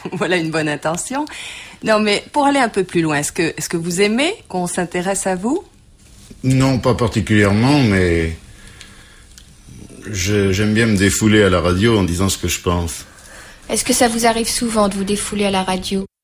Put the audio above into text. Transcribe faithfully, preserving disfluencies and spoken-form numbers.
Voilà une bonne intention. Non, mais pour aller un peu plus loin, est-ce que, est-ce que vous aimez qu'on s'intéresse à vous? Non, pas particulièrement, mais je, j'aime bien me défouler à la radio en disant ce que je pense. Est-ce que ça vous arrive souvent de vous défouler à la radio?